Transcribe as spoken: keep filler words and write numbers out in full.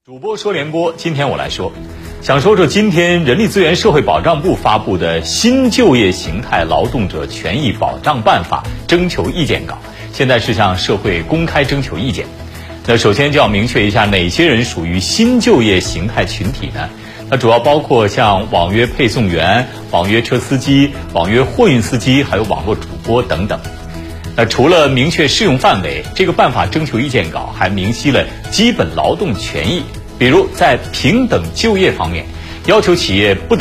主播说联播，今天我来说，想说说今天人力资源社会保障部发布的新就业形态劳动者权益保障办法征求意见稿，现在是向社会公开征求意见。那首先就要明确一下，哪些人属于新就业形态群体呢？它主要包括像网约配送员、网约车司机、网约货运司机，还有网络主播等等。那除了明确适用范围，这个办法征求意见稿还明晰了基本劳动权益，比如在平等就业方面，要求企业不